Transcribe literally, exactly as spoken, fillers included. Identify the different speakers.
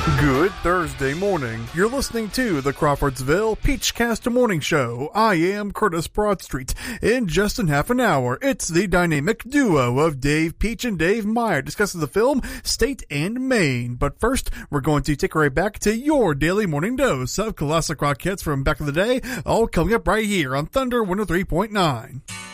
Speaker 1: Good Thursday morning. You're listening to the Crawfordsville Peachcast Morning Show. I am Curtis Broadstreet. In just in half an hour, it's the dynamic duo of Dave Peach and Dave Meyer discussing the film State and Maine. But first, we're going to take it right back to your daily morning dose of classic rock hits from back in the day, all coming up right here on Thunder one oh three point nine.